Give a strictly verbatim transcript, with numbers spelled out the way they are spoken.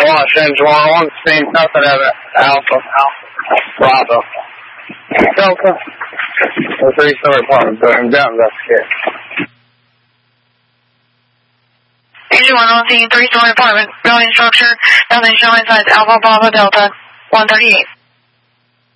Washington one, seen nothing of it. Alpha, Alpha, Bravo. Delta, the three-story apartment building, down investigate. Agent one on scene, three-story apartment building structure, building showing size Alpha, Bravo, Delta, one thirty-eight.